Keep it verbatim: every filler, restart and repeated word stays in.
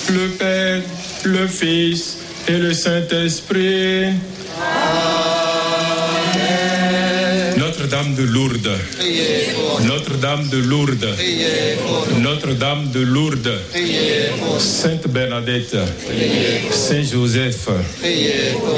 le Père, le Fils et le Saint-Esprit. Amen. Notre-Dame de Lourdes. Notre-Dame de Lourdes. Notre-Dame de Lourdes. Sainte Bernadette. Saint Joseph.